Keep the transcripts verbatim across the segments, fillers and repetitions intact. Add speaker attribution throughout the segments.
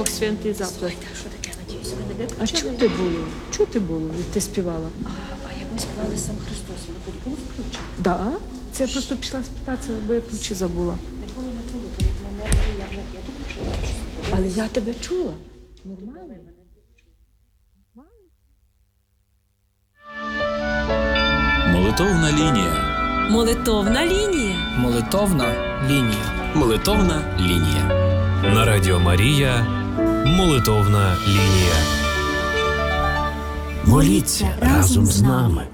Speaker 1: Бог святий завтра.
Speaker 2: Слухайте, що таке, надіюся, ви не
Speaker 1: А
Speaker 2: виключили?
Speaker 1: чого ти було? Чого ти було? Ти співала?
Speaker 2: А, а як ми співали сам Христос, ви тут був включений?
Speaker 1: Да? Це я просто пішла спитатися, бо я ключі забула.
Speaker 2: Не було, не було, бо як ми мовили, я вже, я тут почула.
Speaker 1: Але я тебе чула. Нормально.
Speaker 3: Молитовна лінія.
Speaker 4: Молитовна лінія.
Speaker 5: Молитовна лінія.
Speaker 3: Молитовна лінія. На Радіо Марія. Молитовна лінія.
Speaker 6: Моліться разом з нами.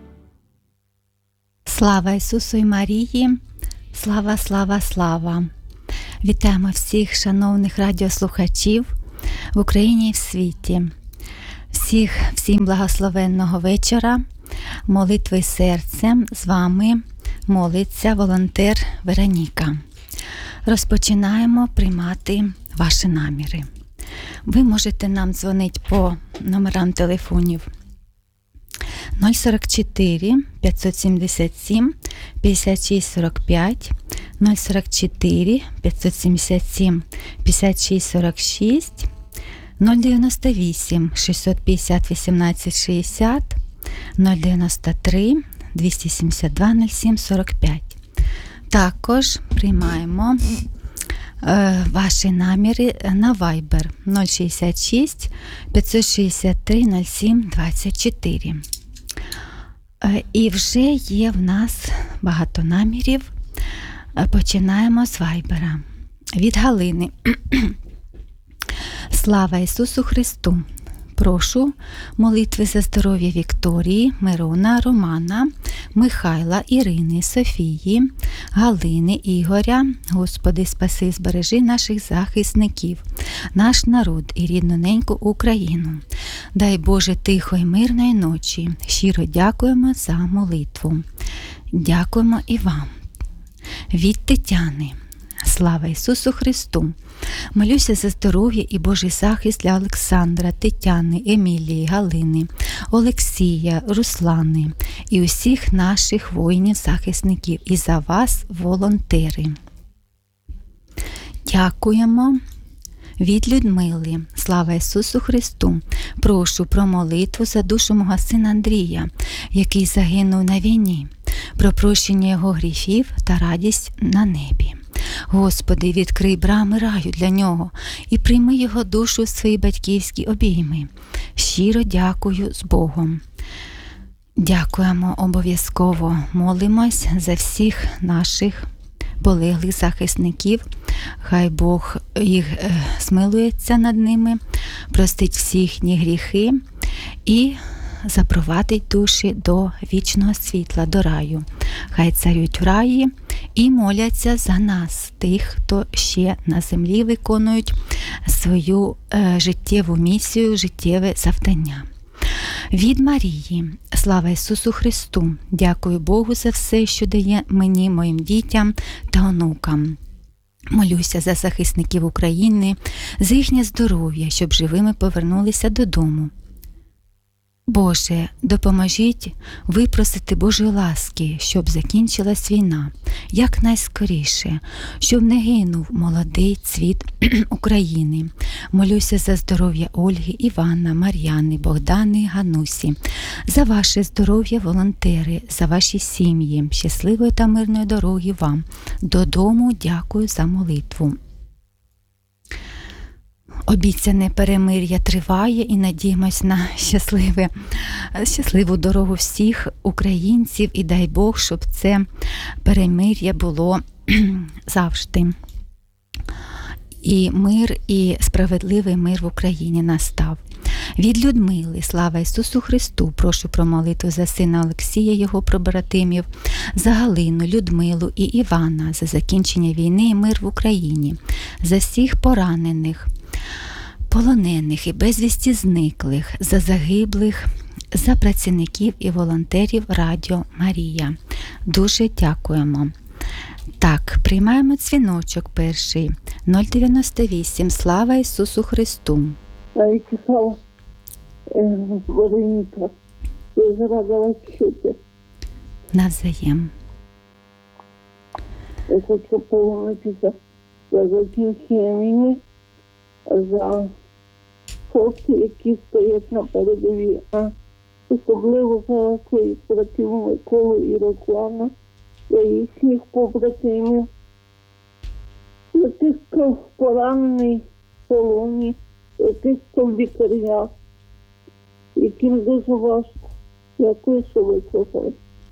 Speaker 7: Слава Ісусу і Марії! Слава, слава, слава! Вітаємо всіх шановних радіослухачів в Україні і в світі. Всіх, всім благословенного вечора, молитви серцем. З вами молиться волонтер Вероніка. Розпочинаємо приймати ваші наміри. Ви можете нам дзвонити по номерам телефонів нуль сорок чотири п'ятсот сімдесят сім п'ятдесят шість сорок п'ять, нуль сорок чотири п'ятсот сімдесят сім п'ятдесят шість сорок шість, нуль дев'яносто вісім шістсот п'ятдесят вісімнадцять шістдесят, нуль дев'яносто три двісті сімдесят два нуль сім сорок п'ять. Також приймаємо е, ваші наміри на Viber нуль шістдесят шість п'ятсот шістдесят три нуль сім двадцять чотири. Е, і вже є в нас багато намірів. Е, починаємо з Viber. Від Галини. Слава Ісусу Христу! Прошу молитви за здоров'я Вікторії, Мирона, Романа, Михайла, Ірини, Софії, Галини, Ігоря. Господи, спаси, збережи наших захисників, наш народ і рідну неньку Україну. Дай Боже тихої, мирної ночі. Щиро дякуємо за молитву. Дякуємо і вам. Від Тетяни. Слава Ісусу Христу! Молюся за здоров'я і Божий захист для Олександра, Тетяни, Емілії, Галини, Олексія, Руслани і усіх наших воїнів-захисників. І за вас, волонтери. Дякуємо. Від Людмили. Слава Ісусу Христу! Прошу про молитву за душу мого сина Андрія, який загинув на війні, про прощення його гріхів та радість на небі. Господи, відкрий брами раю для нього і прийми його душу в свої батьківські обійми. Щиро дякую з Богом. Дякуємо обов'язково. Молимось за всіх наших полеглих захисників. Хай Бог їх е, смилується над ними, простить всі їхні гріхи і запровадить душі до вічного світла, до раю. Хай царюють в раї і моляться за нас, тих, хто ще на землі виконують свою е, життєву місію, життєве завдання. Від Марії. Слава Ісусу Христу! Дякую Богу за все, що дає мені, моїм дітям та онукам. Молюся за захисників України, за їхнє здоров'я, щоб живими повернулися додому. Боже, допоможіть випросити Божої ласки, щоб закінчилась війна якнайскоріше, щоб не гинув молодий цвіт України. Молюся за здоров'я Ольги, Івана, Мар'яни, Богдани, Ганусі, за ваше здоров'я, волонтери, за ваші сім'ї. Щасливої та мирної дороги вам додому. Дякую за молитву. Обіцяне перемир'я триває і надіємось на щасливе, щасливу дорогу всіх українців. І дай Бог, щоб це перемир'я було завжди. І мир, і справедливий мир в Україні настав. Від Людмили. Слава Ісусу Христу! Прошу про молитву за сина Олексія, його побратимів, за Галину, Людмилу і Івана, за закінчення війни і мир в Україні, за всіх поранених, полонених і безвісті зниклих, за загиблих, за працівників і волонтерів Радіо Марія. Дуже дякуємо. Так, приймаємо дзвіночок перший. нуль дев'яносто вісім. Слава Ісусу Христу!
Speaker 8: Слава, Вероніка, дуже рада вас чути.
Speaker 7: Навзаєм.
Speaker 8: Я хочу помолитися за закінчення війни, за хлопців, які стоять на передовій, а особливо за своїх братів Миколу і Руслана, за їхніх побратимів, яких хто поранений в полоні, яких хто в лікарнях, яким дуже важко. Дякую, що ви слухали.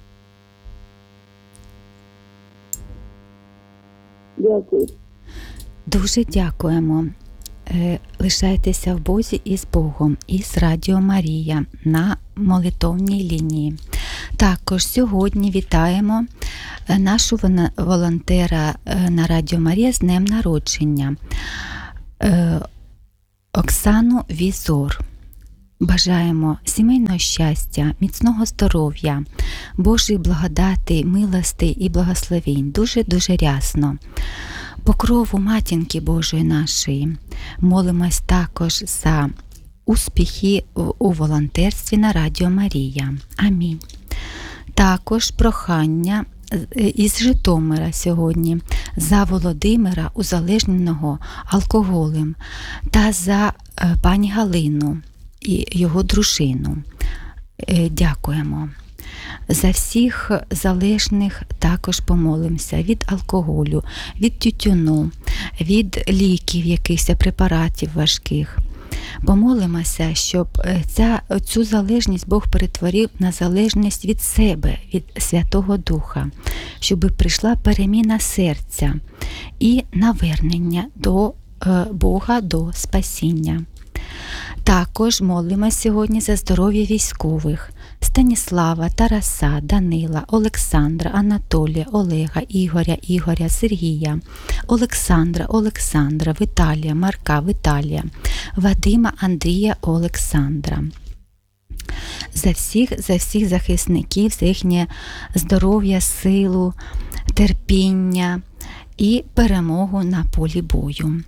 Speaker 8: Дякую.
Speaker 7: Дуже дякуємо. Е, Лишайтеся в Бозі і з Богом, і з Радіо Марія на молитовній лінії. Також сьогодні вітаємо нашу вона- волонтера е, на Радіо Марія з днем народження е, Оксану Візор. Бажаємо сімейного щастя, міцного здоров'я, Божої благодати, милости і благословень. Дуже-дуже рясно. Покрову Матінки Божої нашої. Молимось також за успіхи у волонтерстві на Радіо Марія. Амінь. Також прохання із Житомира сьогодні за Володимира, узалежненого алкоголем, та за пані Галину і його дружину. Дякуємо. За всіх залежних також помолимося від алкоголю, від тютюну, від ліків, якихось препаратів важких. Помолимося, щоб ця, цю залежність Бог перетворив на залежність від себе, від Святого Духа, щоб прийшла переміна серця і навернення до Бога, до спасіння. Також молимося сьогодні за здоров'я військових Станіслава, Тараса, Данила, Олександра, Анатолія, Олега, Ігоря, Ігоря, Сергія, Олександра, Олександра, Віталія, Марка, Віталія, Вадима, Андрія, Олександра. За всіх, за всіх захисників, за їхнє здоров'я, силу, терпіння і перемогу на полі бою.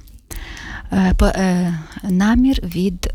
Speaker 7: Намір від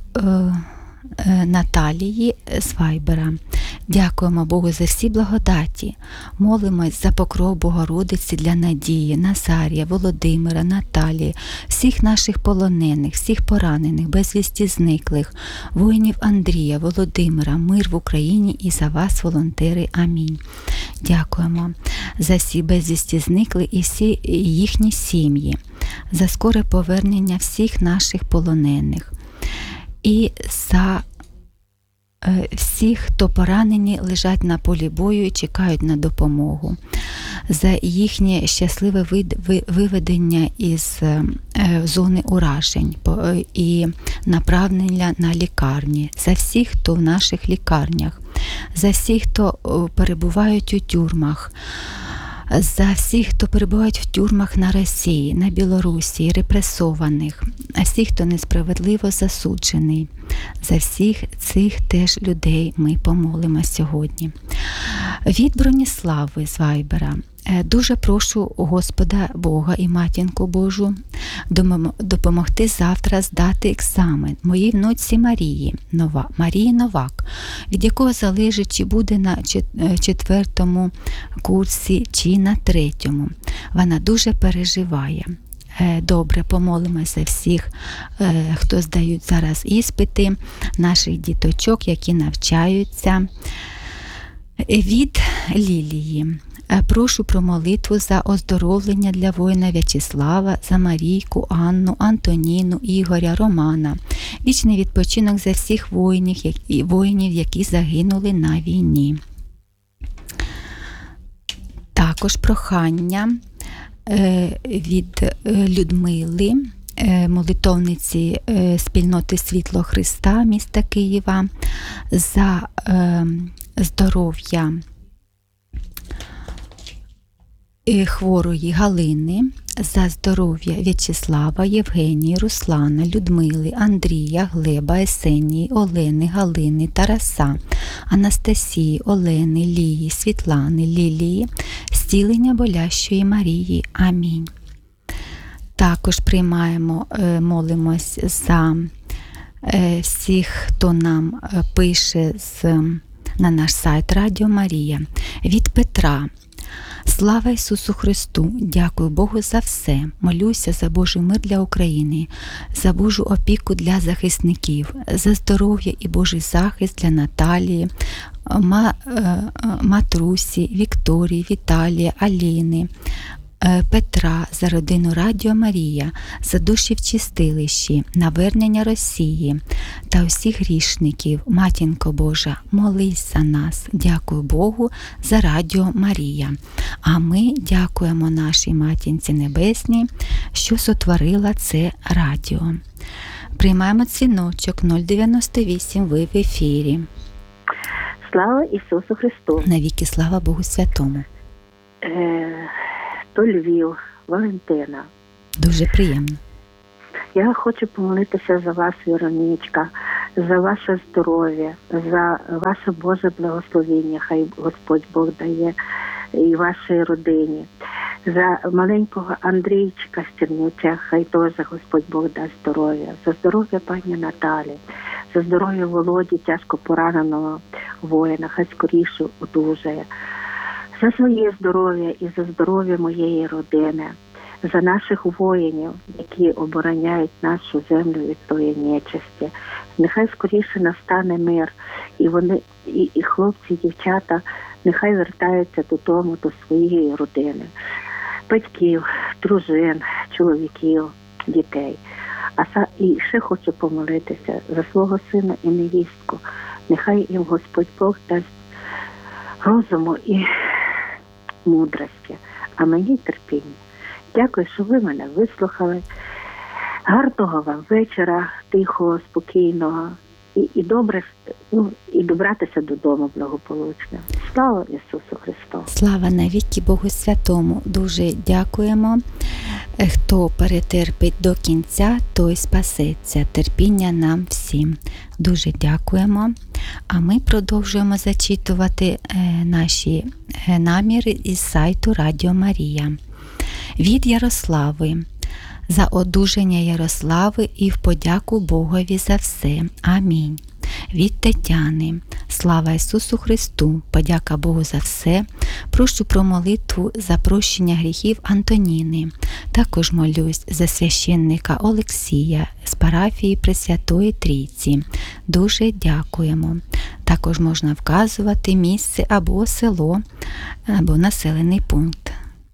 Speaker 7: Наталії з Вайбера. Дякуємо Богу за всі благодаті. Молимось за покров Богородиці для Надії, Назарія, Володимира, Наталії, всіх наших полонених, всіх поранених, безвісті зниклих, воїнів Андрія, Володимира, мир в Україні і за вас, волонтери. Амінь. Дякуємо за всі безвісті зникли і всі їхні сім'ї, за скоре повернення всіх наших полонених. І за е, всіх, хто поранені, лежать на полі бою і чекають на допомогу. За їхнє щасливе вид, ви, виведення із е, зони уражень по, е, і направлення на лікарні. За всіх, хто в наших лікарнях. За всіх, хто е, перебувають у тюрмах. За всіх, хто перебувають в тюрмах на Росії, на Білорусі, репресованих, а всіх, хто несправедливо засуджений. За всіх цих теж людей ми помолимо сьогодні. Від Броніслави з Вайбера. Дуже прошу Господа Бога і Матінку Божу допомогти завтра здати екзамен моїй внуці Марії, Нова, Марії Новак, від якого залежить, чи буде на четвертому курсі, чи на третьому. Вона дуже переживає. Добре, помолимося за всіх, хто здають зараз іспити, наших діточок, які навчаються. Від Лілії. Прошу про молитву за оздоровлення для воїна В'ячеслава, за Марійку, Анну, Антоніну, Ігоря, Романа. Вічний відпочинок за всіх воїнів, які, воїнів, які загинули на війні. Також прохання від Людмили, молитовниці спільноти Світло Христа міста Києва, за здоров'я хворої Галини, за здоров'я В'ячеслава, Євгенії, Руслана, Людмили, Андрія, Глеба, Есенії, Олени, Галини, Тараса, Анастасії, Олени, Лії, Світлани, Лілії, зцілення болящої Марії. Амінь. Також приймаємо, молимось за всіх, хто нам пише з, на наш сайт Радіо Марія. Від Петра. Слава Ісусу Христу! Дякую Богу за все. Молюся за Божий мир для України, за Божу опіку для захисників, за здоров'я і Божий захист для Наталії, Ма, Матрусі, Вікторії, Віталія, Аліни, Петра, за родину Радіо Марія, за душі в чистилищі, навернення Росії та усіх грішників. Матінко Божа, молись за нас. Дякую Богу за Радіо Марія. А ми дякуємо нашій Матінці Небесній, що сотворила це радіо. Приймаємо дзвіночок нуль дев'яносто вісім, ви в ефірі.
Speaker 8: Слава Ісусу Христу!
Speaker 7: Навіки слава Богу Святому.
Speaker 8: Е, то Львів, Валентина.
Speaker 7: Дуже приємно.
Speaker 8: Я хочу помолитися за вас, Вероничка, за ваше здоров'я, за ваше Боже благословення, хай Господь Бог дає і вашій родині. За маленького Андрійчика з Чернівця, хай теж Господь Бог дасть здоров'я. За здоров'я пані Наталі, за здоров'я Володі, тяжко пораненого воїна, хай скоріше одужає. За своє здоров'я і за здоров'я моєї родини, за наших воїнів, які обороняють нашу землю від тої нечисті. Нехай скоріше настане мир, і вони, і, і хлопці, і дівчата, нехай вертаються додому, до своєї родини, батьків, дружин, чоловіків, дітей. А і ще хочу помолитися за свого сина і невістку. Нехай їм Господь Бог дасть розуму і мудрості, а мені терпіння. Дякую, що ви мене вислухали. Гарного вам вечора, тихого, спокійного і, і добре, ну, і добратися додому благополучно. Слава Ісусу Христу!
Speaker 7: Слава навіки Богу Святому! Дуже дякуємо. Хто перетерпить до кінця, той спасеться. Терпіння нам всім. Дуже дякуємо. А ми продовжуємо зачитувати наші наміри із сайту Радіо Марія. Від Ярослави. За одужання Ярослави і в подяку Богові за все. Амінь. Від Тетяни. Слава Ісусу Христу, подяка Богу за все. Прошу про молитву за прощення гріхів Антоніни. Також молюсь за священника Олексія з парафії Пресвятої Трійці. Дуже дякуємо. Також можна вказувати місце або село, або населений пункт.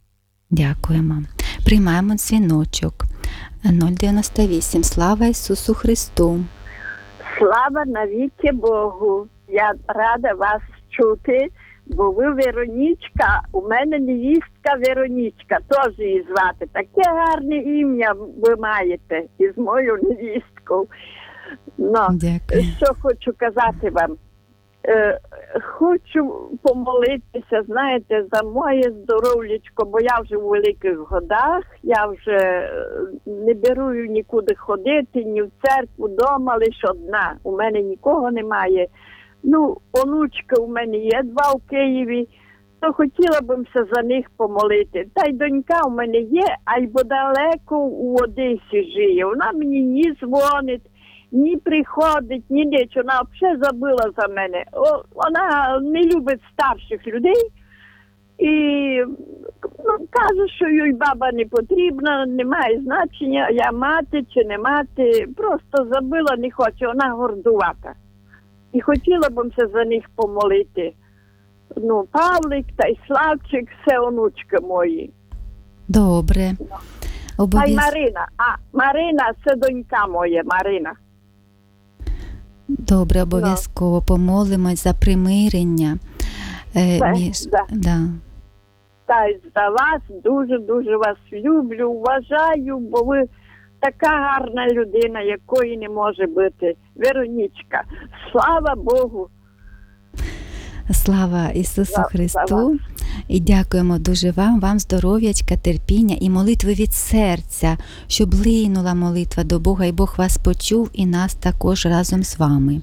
Speaker 7: Дякуємо. Приймаємо дзвіночок. нуль дев'яносто вісім. Слава Ісусу Христу!
Speaker 8: Слава навіки Богу! Я рада вас чути, бо ви Веронічка, у мене невістка Веронічка, теж її звати. Таке гарне ім'я ви маєте із мою невісткою. Ну,
Speaker 7: Дякую.
Speaker 8: що хочу казати вам. Е, хочу помолитися, знаєте, за моє здоров'ячко, бо я вже у великих годах, я вже не беру нікуди ходити, ні в церкву, вдома, лише одна. У мене нікого немає. Ну, онучка у мене є, два в Києві, то хотіла б се за них помолити. Та й донька у мене є, а й бо далеко у Одесі жиє. Вона мені ні дзвонить, ні приходить, ні ніч. Вона взагалі забула за мене. О, вона не любить старших людей і ну, каже, що їй баба не потрібна, немає значення, я мати чи не мати. Просто забула, не хоче, вона гордувата. І хотіла б се за них помолити. Ну, Павлик та й Славчик, все онучки мої.
Speaker 7: Добре.
Speaker 8: А й Марина. А, Марина, це донька моя, Марина.
Speaker 7: Добре, обов'язково помолимось за примирення. Е,
Speaker 8: Це,
Speaker 7: між...
Speaker 8: да.
Speaker 7: Да.
Speaker 8: Та й за вас дуже-дуже вас люблю, вважаю, бо ви така гарна людина, якої не може бути. Веронічка, слава Богу.
Speaker 7: Слава Ісусу
Speaker 8: Слава,
Speaker 7: Христу.
Speaker 8: слава.
Speaker 7: І дякуємо дуже вам, вам здоров'ячка, терпіння і молитви від серця, щоб линула молитва до Бога, і Бог вас почув, і нас також разом з вами.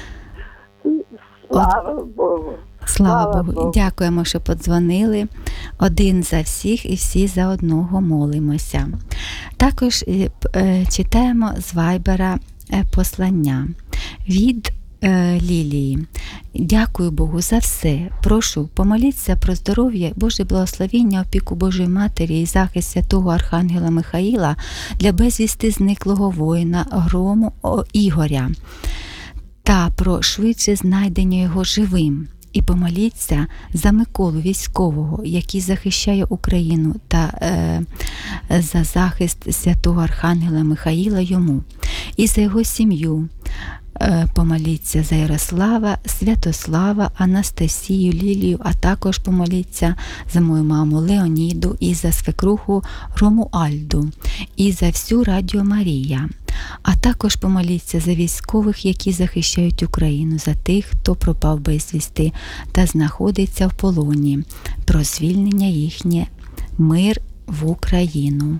Speaker 8: Слава От... Богу.
Speaker 7: Слава,
Speaker 8: Слава
Speaker 7: Богу.
Speaker 8: Богу.
Speaker 7: І дякуємо, що подзвонили. Один за всіх і всі за одного молимося. Також е, е, читаємо з Вайбера е, послання. Від е, Лілії. Дякую Богу за все. Прошу, помоліться про здоров'я, Боже благословіння, опіку Божої Матері і захист святого Архангела Михаїла для безвісти зниклого воїна Грому Ігоря та про швидше знайдення його живим. І помоліться за Миколу військового, який захищає Україну, та е, за захист святого Архангела Михаїла йому. І за його сім'ю е, помоліться за Ярослава, Святослава, Анастасію, Лілію, а також помоліться за мою маму Леоніду і за свекруху Ромуальду, і за всю Радіо Марія. А також помоліться за військових, які захищають Україну, за тих, хто пропав безвісти та знаходиться в полоні, про звільнення їхнє, мир в Україну.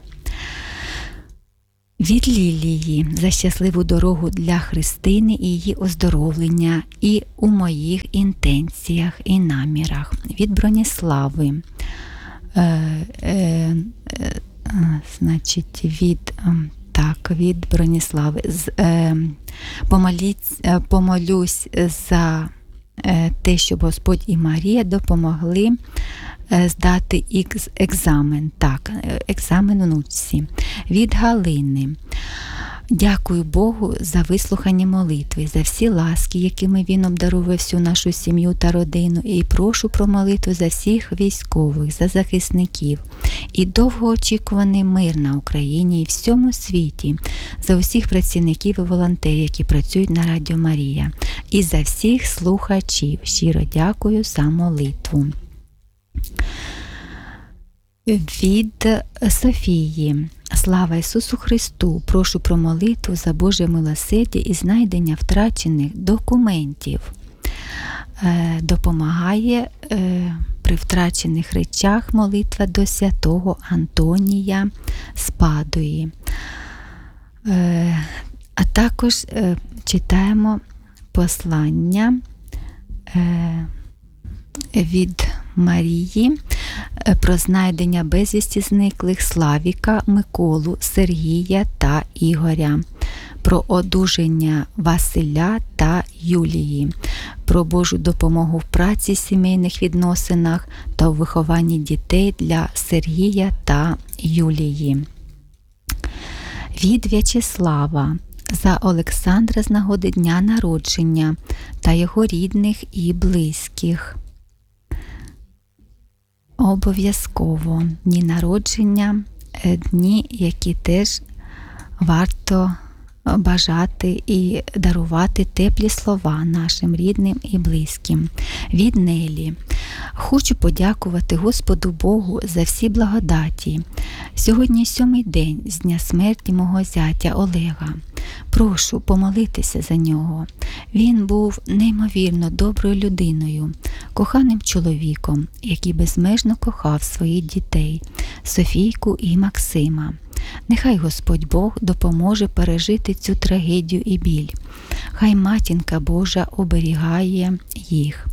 Speaker 7: Від Лілії за щасливу дорогу для Христини і її оздоровлення і у моїх інтенціях і намірах. Від Броніслави, е, е, е, значить, від... Так, від Броніслави. З, е, помоліць, е, помолюсь за е, те, щоб Господь і Марія допомогли е, здати екз, екзамен. Так, екзамен внуці. Від Галини. Дякую Богу за вислухані молитви, за всі ласки, якими Він обдарував всю нашу сім'ю та родину, і прошу про молитву за всіх військових, за захисників, і довгоочікуваний мир на Україні і всьому світі, за усіх працівників і волонтерів, які працюють на Радіо Марія, і за всіх слухачів. Щиро дякую за молитву. Від Софії. Слава Ісусу Христу! Прошу про молитву за Боже милосердя і знайдення втрачених документів. Е, допомагає е, при втрачених речах молитва до святого Антонія з Падуї. Е, а також е, читаємо послання е, від Марії про знайдення безвісті зниклих Славіка, Миколу, Сергія та Ігоря, про одужання Василя та Юлії, про Божу допомогу в праці, сімейних відносинах та у вихованні дітей для Сергія та Юлії. Від В'ячеслава. За Олександра з нагоди дня народження та його рідних і близьких. Обов'язково дні народження, дні, які теж варто бажати і дарувати теплі слова нашим рідним і близьким. Від Нелі. Хочу подякувати Господу Богу за всі благодаті. Сьогодні сьомий день з дня смерті мого зятя Олега. Прошу помолитися за нього. Він був неймовірно доброю людиною, коханим чоловіком, який безмежно кохав своїх дітей, Софійку і Максима. Нехай Господь Бог допоможе пережити цю трагедію і біль. Хай Матінка Божа оберігає їх.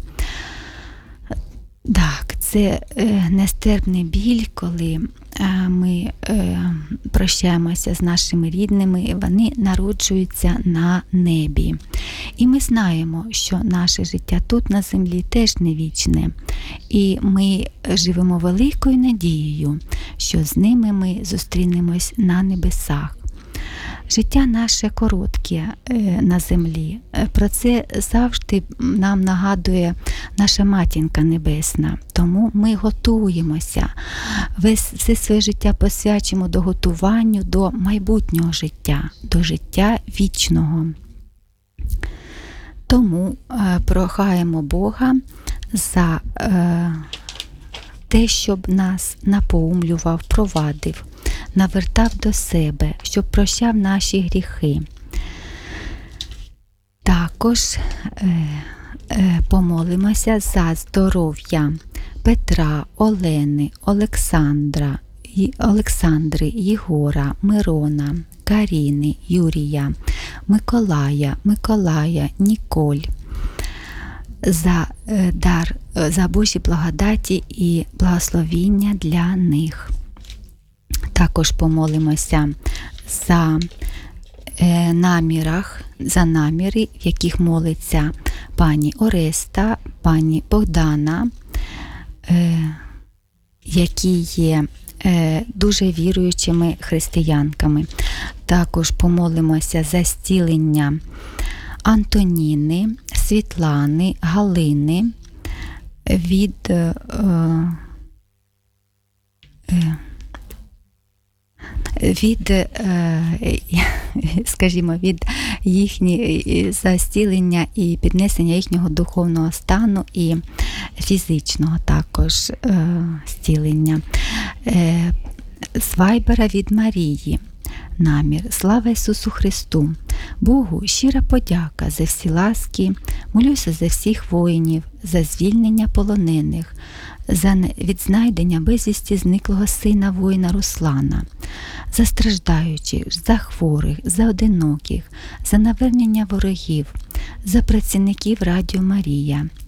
Speaker 7: Так, це е, нестерпний біль, коли е, ми е, прощаємося з нашими рідними, і вони народжуються на небі. І ми знаємо, що наше життя тут на землі теж не вічне. І ми живемо великою надією, що з ними ми зустрінемось на небесах. Життя наше коротке на землі. Про це завжди нам нагадує наша Матінка Небесна. Тому ми готуємося. Все своє життя посвячимо до готуванню до майбутнього життя, до життя вічного. Тому е, прохаємо Бога за е, те, щоб нас напоумлював, провадив, навертав до себе, щоб прощав наші гріхи. Також е, е, помолимося за здоров'я Петра, Олени, Олександра, Олександри, Єгора, Мирона, Каріни, Юрія, Миколая, Миколая, Ніколь, за е, дар, за Божі благодаті і благословіння для них. Також помолимося за е, намірах за наміри, в яких молиться пані Ореста, пані Богдана, е, які є е, дуже віруючими християнками. Також помолимося за зцілення Антоніни, Світлани, Галини від е, е, від, е, скажімо, від їхніх за зцілення і піднесення їхнього духовного стану і фізичного також е, зцілення. Е, з Вайбера від Марії. Намір. Слава Ісусу Христу! Богу щира подяка за всі ласки, молюся за всіх воїнів, за звільнення полонених, за відзнайдення безвісті зниклого сина воїна Руслана, за страждаючих, за хворих, за одиноких, за навернення ворогів, за працівників Радіо Марія